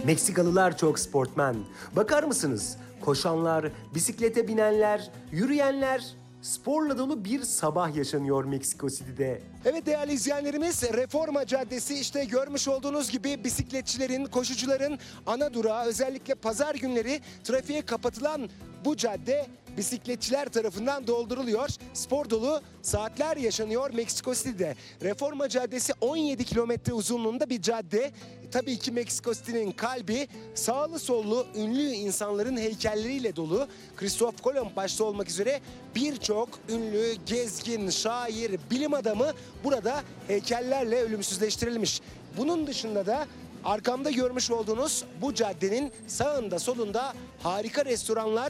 Meksikalılar çok sportmen. Bakar mısınız? Koşanlar, bisiklete binenler, yürüyenler. Sporla dolu bir sabah yaşanıyor Meksiko City'de. Evet değerli izleyenlerimiz, Reforma Caddesi işte görmüş olduğunuz gibi bisikletçilerin, koşucuların ana durağı. Özellikle pazar günleri trafiğe kapatılan bu cadde bisikletçiler tarafından dolduruluyor. Spor dolu saatler yaşanıyor Meksiko City'de. Reforma Caddesi 17 kilometre uzunluğunda bir cadde. Tabii ki Meksiko City'nin kalbi sağlı sollu ünlü insanların heykelleriyle dolu. Christoph Kolomb başta olmak üzere birçok ünlü, gezgin, şair, bilim adamı burada heykellerle ölümsüzleştirilmiş. Bunun dışında da arkamda görmüş olduğunuz bu caddenin sağında solunda harika restoranlar